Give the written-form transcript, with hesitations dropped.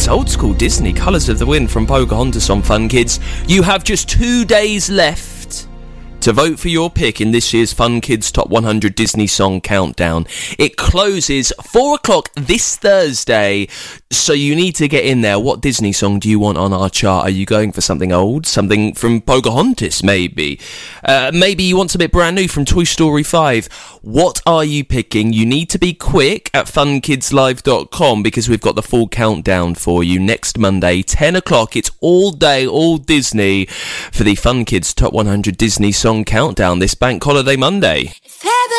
It's old school Disney, Colours of the Wind from Pocahontas on Fun Kids. You have just 2 days left to vote for your pick in this year's Fun Kids Top 100 Disney Song Countdown. It closes 4 o'clock this Thursday, so you need to get in there. What Disney song do you want on our chart? Are you going for something old? Something from Pocahontas, maybe? Maybe you want something brand new from Toy Story 5. What are you picking? You need to be quick at funkidslive.com because we've got the full countdown for you next Monday, 10 o'clock. It's all day, all Disney for the Fun Kids Top 100 Disney Song Countdown this Bank Holiday Monday.